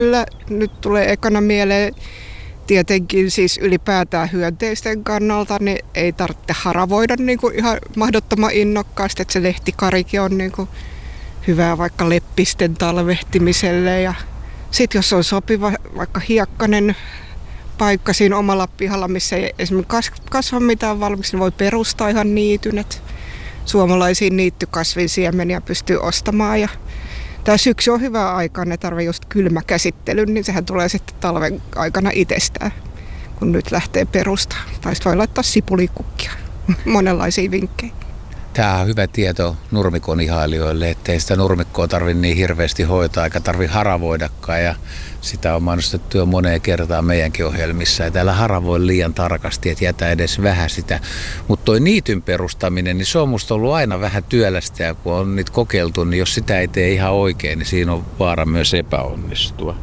Kyllä nyt tulee ekana mieleen tietenkin siis ylipäätään hyönteisten kannalta, niin ei tarvitse haravoida niin kuin ihan mahdottoman innokkaasti, että se lehtikarikin on niin kuin hyvää vaikka leppisten talvehtimiselle. Ja sitten jos on sopiva vaikka hiekkainen paikka siinä omalla pihalla, missä ei esimerkiksi kasva mitään valmiiksi, niin voi perustaa ihan niityn, että suomalaisia niittykasvin siemeniä pystyy ostamaan. Ja tämä syksy on hyvä aika, ne tarvitsee just kylmäkäsittelyn, niin sehän tulee sitten talven aikana itsestään, kun nyt lähtee perustamaan. Tai sitten voi laittaa sipulikukkia, monenlaisia vinkkejä. Tämä on hyvä tieto nurmikon ihailijoille, ettei sitä nurmikkoa tarvitse niin hirveästi hoitaa eikä tarvitse haravoidakaan. Ja sitä on mainostettu jo moneen kertaan meidänkin ohjelmissa. Ja täällä haravoi liian tarkasti, että jätä edes vähän sitä. Mutta toi niityn perustaminen, niin se on musta ollut aina vähän työlästä. Ja kun on niitä kokeiltu, niin jos sitä ei tee ihan oikein, niin siinä on vaara myös epäonnistua.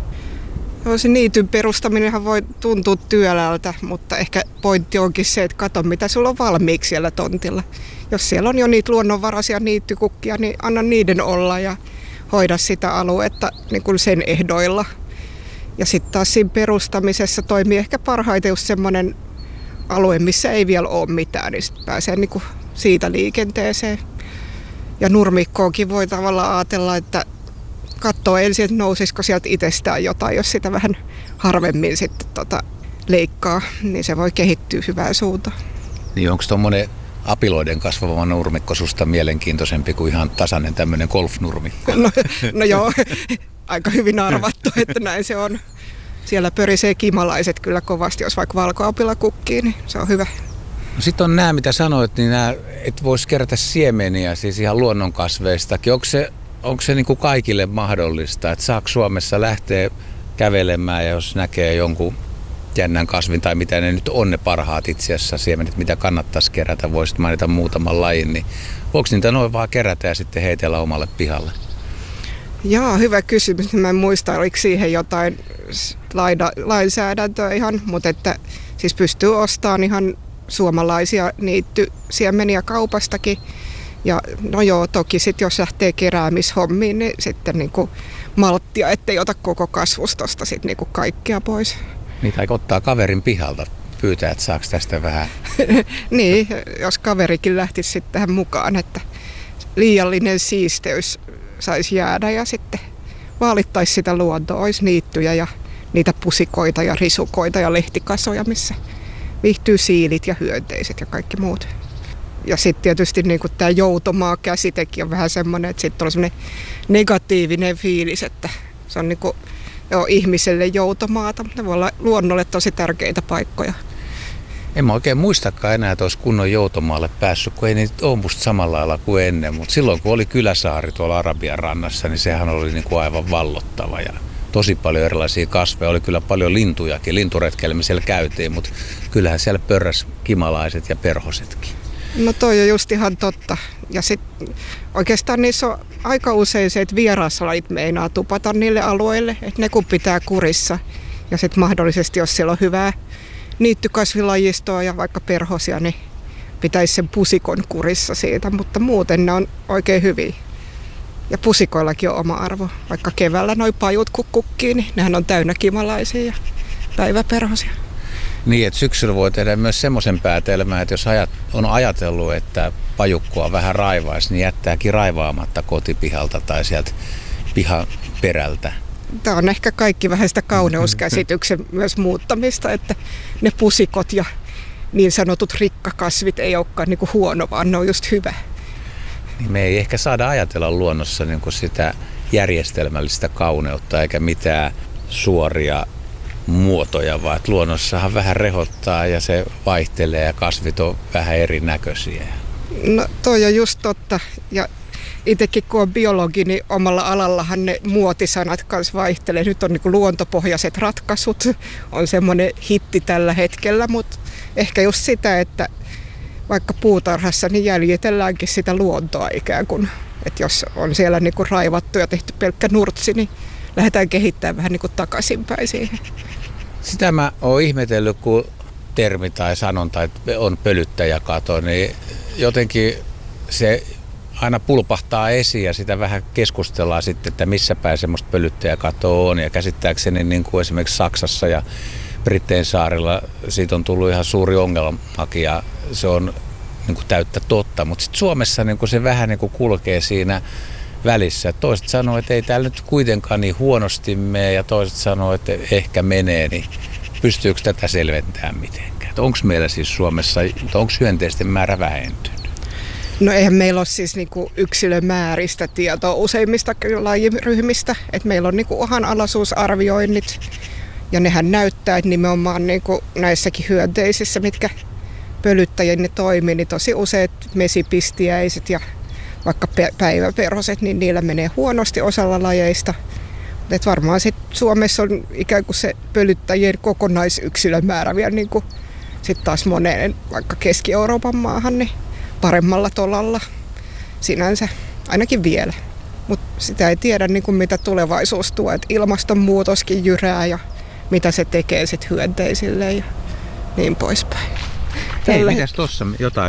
No, se niityn perustaminenhan voi tuntua työläältä, mutta ehkä pointti onkin se, että katso mitä sulla on valmiiksi siellä tontilla. Jos siellä on jo niitä luonnonvaraisia niittykukkia, niin anna niiden olla ja hoida sitä aluetta niin kuin sen ehdoilla. Ja sitten taas siinä perustamisessa toimii ehkä parhaiten just semmoinen alue, missä ei vielä ole mitään, niin sitten pääsee niin kuin siitä liikenteeseen. Ja nurmikkoonkin voi tavallaan ajatella, että katsoo ensin, että nousisiko sieltä itsestään jotain, jos sitä vähän harvemmin sitten leikkaa, niin se voi kehittyä hyvään suuntaan. Niin onko tuommoinen apiloiden kasvava nurmikko susta mielenkiintoisempi kuin ihan tasainen tämmöinen golfnurmikko? No joo, aika hyvin arvattu, että näin se on. Siellä pörisee kimalaiset kyllä kovasti, jos vaikka valkoapila kukkii, niin se on hyvä. No sitten on nämä, mitä sanoit, niin nämä, et voisi kerätä siemeniä, siis ihan luonnonkasveistakin. Onko se niin kuin kaikille mahdollista, että saako Suomessa lähteä kävelemään ja jos näkee jonkun jännän kasvin tai mitä ne nyt on ne parhaat itse asiassa siemenet, mitä kannattaisi kerätä, voisit mainita muutaman lajin, niin voiko niitä noin vaan kerätä ja sitten heitellä omalle pihalle? Jaa, hyvä kysymys. Mä en muista, oliko siihen jotain lainsäädäntöä ihan, mutta että siis pystyy ostamaan ihan suomalaisia niittysiemeniä kaupastakin. Ja no joo, toki sitten jos lähtee keräämishommiin, niin sitten niinku malttia, ettei ota koko kasvustosta sitten niinku kaikkea pois. Niitä aika ottaa kaverin pihalta, pyytää, että saako tästä vähän. Niin, jos kaverikin lähtisi sitten tähän mukaan, että liiallinen siisteys saisi jäädä ja sitten vaalittaisi sitä luontoa, olisi niittyjä ja niitä pusikoita ja risukoita ja lehtikasoja, missä viihtyy siilit ja hyönteiset ja kaikki muut. Ja sitten tietysti niin tämä joutomaa-käsitekin on vähän semmoinen, että sitten on semmoinen negatiivinen fiilis, että se on niin kuin, ihmiselle joutomaata, mutta ne voi olla luonnolle tosi tärkeitä paikkoja. En mä oikein muistakaan enää, että olisi kunnon joutomaalle päässyt, kun ei niitä ole musta samalla lailla kuin ennen. Mutta silloin kun oli kyläsaari tuolla Arabian rannassa, niin sehän oli niin kuin aivan vallottava ja tosi paljon erilaisia kasveja. Oli kyllä paljon lintujakin, linturetkeillä me siellä käytiin, mutta kyllähän siellä pörräs kimalaiset ja perhosetkin. No toi on just ihan totta. Ja sitten oikeastaan niissä on aika usein se, että vieraslajit meinaa tupata niille alueille, että ne kun pitää kurissa. Ja sitten mahdollisesti, jos siellä on hyvää niittykasvilajistoa ja vaikka perhosia, niin pitäisi sen pusikon kurissa siitä, mutta muuten ne on oikein hyviä. Ja pusikoillakin on oma arvo. Vaikka keväällä noi pajut kukkii, niin nehän on täynnä kimalaisia ja päiväperhosia. Niin, että syksyllä voi tehdä myös semmoisen päätelmän, että jos on ajatellut, että pajukkoa vähän raivaisi, niin jättääkin raivaamatta kotipihalta tai sieltä pihan perältä. Tämä on ehkä kaikki vähän sitä kauneuskäsityksen myös muuttamista, että ne pusikot ja niin sanotut rikkakasvit ei olekaan niin kuin huono, vaan ne on just hyvä. Niin me ei ehkä saada ajatella luonnossa niin kuin sitä järjestelmällistä kauneutta eikä mitään suoria muotoja, vaan että luonnossahan vähän rehottaa ja se vaihtelee ja kasvit on vähän erinäköisiä. No toi on just totta. Ja itsekin kun on biologi, niin omalla alallahan ne muotisanat kanssa vaihtelee. Nyt on niin kuin luontopohjaiset ratkaisut, on semmoinen hitti tällä hetkellä, mutta ehkä just sitä, että vaikka puutarhassa niin jäljitelläänkin sitä luontoa ikään kuin. Että jos on siellä niin kuin raivattu ja tehty pelkkä nurtsi, niin lähdetään kehittämään vähän niin kuin takaisinpäin siihen. Sitä mä oon ihmetellyt, kun termi tai sanonta on pölyttäjäkato, niin jotenkin se aina pulpahtaa esiin ja sitä vähän keskustellaan sitten, että missä päin semmoista pölyttäjäkatoa on. Ja käsittääkseni niin kuin esimerkiksi Saksassa ja Brittein saarilla siitä on tullut ihan suuri ongelmakin ja se on niin kuin täyttä totta. Mutta sitten Suomessa niin kuin se vähän niin kuin kulkee siinä välissä. Toiset sanoo, että ei täällä nyt kuitenkaan niin huonosti mene ja toiset sanoo, että ehkä menee, niin pystyykö tätä selventämään mitenkään? Onko meillä siis Suomessa, onko hyönteisten määrä vähentynyt? No eihän meillä ole siis niinku yksilömääristä tietoa useimmista lajiryhmistä. Et meillä on niinku uhanalaisuusarvioinnit ja nehän näyttää, että nimenomaan niinku näissäkin hyönteisissä, mitkä pölyttäjien toimii, niin tosi useat mesipistiäiset ja vaikka päiväperhoset, niin niillä menee huonosti osalla lajeista. Et varmaan sit Suomessa on ikään kuin se pölyttäjien kokonaisyksilömäärä vielä niin kuin sit taas moneen vaikka Keski-Euroopan maahan niin paremmalla tolalla sinänsä, ainakin vielä. Mutta sitä ei tiedä niin kuin mitä tulevaisuus tuo, että ilmastonmuutoskin jyrää ja mitä se tekee sit hyönteisille ja niin poispäin. Hei, mitäs tossa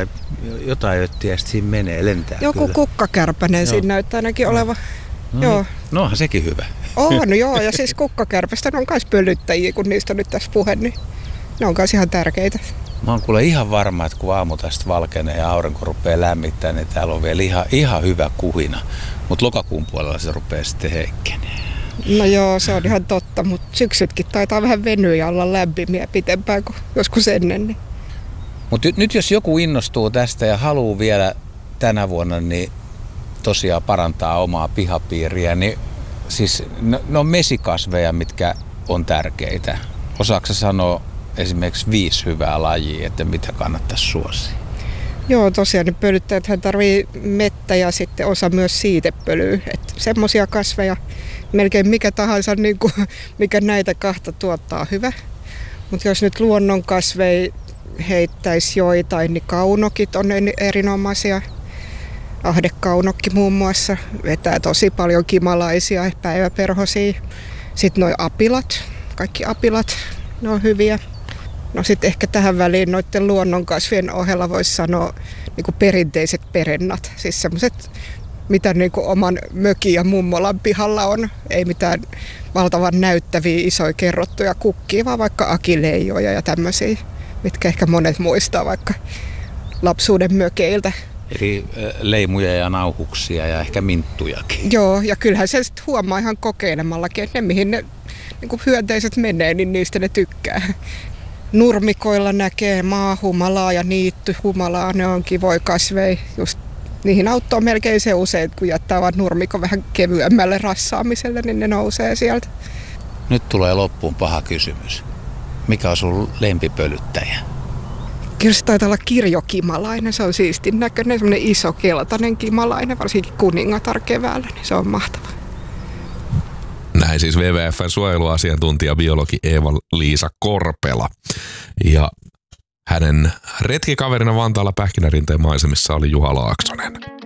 jotain öttiä siinä menee, lentää joku kyllä. Kukkakärpänen siinä näyttää ainakin olevan. No, joo. No onhan sekin hyvä. On joo, ja siis kukkakärpästä on myös pölyttäjiä, kun niistä on nyt tässä puhe, niin ne on myös ihan tärkeitä. Mä oon kuule ihan varma, että kun aamu tästä valkenee ja aurinko rupeaa lämmittämään, niin täällä on vielä ihan hyvä kuhina. Mutta lokakuun puolella se rupeaa sitten heikkenee. No joo, se on ihan totta, mutta syksytkin taitaa vähän venyä ja olla lämpimiä pitempään kuin joskus ennen. Niin. Mutta nyt jos joku innostuu tästä ja haluaa vielä tänä vuonna niin tosiaan parantaa omaa pihapiiriä, niin siis ne on mesikasveja, mitkä on tärkeitä. Osaatko sanoa esimerkiksi 5 hyvää lajia, että mitä kannattaisi suosia? Joo, tosiaan ne pölyttäjäthän tarvii mettä ja sitten osa myös siitepölyä. Että semmoisia kasveja, melkein mikä tahansa, niin kuin, mikä näitä kahta tuottaa hyvä. Mutta jos nyt luonnonkasveja heittäisi joitain, niin kaunokit on erinomaisia. Ahdekaunokki muun muassa vetää tosi paljon kimalaisia päiväperhosia. Sitten nuo apilat, kaikki apilat, ne on hyviä. No sitten ehkä tähän väliin noiden luonnonkasvien ohella voisi sanoa niin kuin perinteiset perennat. Siis semmoiset, mitä niin kuin oman mökin ja mummolan pihalla on. Ei mitään valtavan näyttäviä isoja kerrottuja kukkia, vaan vaikka akileijoja ja tämmöisiä, mitkä ehkä monet muistaa vaikka lapsuuden mökeiltä. Eli leimuja ja nauhuksia ja ehkä minttujakin. Joo, ja kyllähän se sitten huomaa ihan kokeilemallakin, että ne mihin ne niin kuin hyönteiset menee, niin niistä ne tykkää. Nurmikoilla näkee maahumalaa ja niittyhumalaa, ne on kivoja kasveja. Just niihin auttaa melkein se usein, kun jättää vaan nurmikon vähän kevyemmälle rassaamiselle, niin ne nousee sieltä. Nyt tulee loppuun paha kysymys. Mikä on sun lempipölyttäjä? Kyllä se taitaa olla kirjokimalainen, se on siistin näköinen, semmoinen iso keltainen kimalainen, varsinkin kuningatar keväällä, niin se on mahtava. Näin siis WWF:n suojeluasiantuntija biologi Eeva-Liisa Korpela. Ja hänen retkikaverina Vantaalla Pähkinärinteen maisemissa oli Juha Laaksonen.